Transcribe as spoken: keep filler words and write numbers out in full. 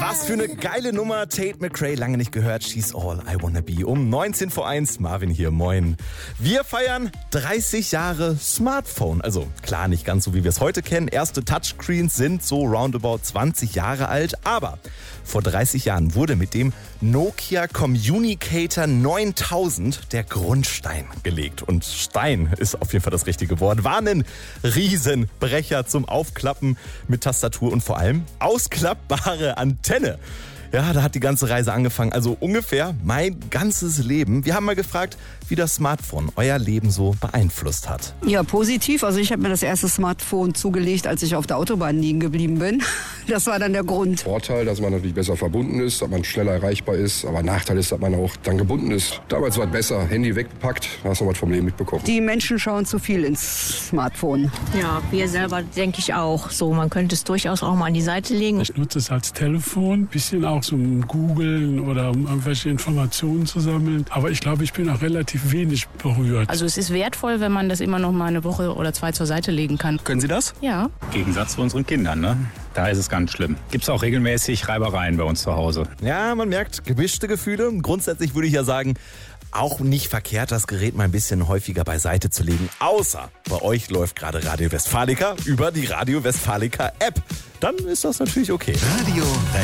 Was für eine geile Nummer. Tate McRae, lange nicht gehört. She's all I wanna be. Um neunzehn vor eins, Marvin hier, moin. Wir feiern dreißig Jahre Smartphone. Also klar, nicht ganz so, wie wir es heute kennen. Erste Touchscreens sind so roundabout zwanzig Jahre alt. Aber vor dreißig Jahren wurde mit dem Nokia Communicator neuntausend der Grundstein gelegt. Und Stein ist auf jeden Fall das richtige Wort. War ein Riesenbrecher zum Aufklappen mit Tastatur und vor allem ausklappbare Antenne. Ja, da hat die ganze Reise angefangen. Also ungefähr mein ganzes Leben. Wir haben mal gefragt, wie das Smartphone euer Leben so beeinflusst hat. Ja, positiv. Also ich habe mir das erste Smartphone zugelegt, als ich auf der Autobahn liegen geblieben bin. Das war dann der Grund. Vorteil, dass man natürlich besser verbunden ist, dass man schneller erreichbar ist. Aber Nachteil ist, dass man auch dann gebunden ist. Damals war es besser. Handy weggepackt, hast du was vom Leben mitbekommen. Die Menschen schauen zu viel ins Smartphone. Ja, wir selber denke ich auch. So, man könnte es durchaus auch mal an die Seite legen. Ich nutze es als Telefon, ein bisschen auch zum Googeln oder um irgendwelche Informationen zu sammeln. Aber ich glaube, ich bin auch relativ wenig berührt. Also es ist wertvoll, wenn man das immer noch mal eine Woche oder zwei zur Seite legen kann. Können Sie das? Ja. Im Gegensatz zu unseren Kindern, ne? Da ist es ganz schlimm. Gibt es auch regelmäßig Reibereien bei uns zu Hause. Ja, man merkt gemischte Gefühle. Grundsätzlich würde ich ja sagen, auch nicht verkehrt, das Gerät mal ein bisschen häufiger beiseite zu legen. Außer bei euch läuft gerade Radio Westfalica über die Radio Westfalica App. Dann ist das natürlich okay. Radio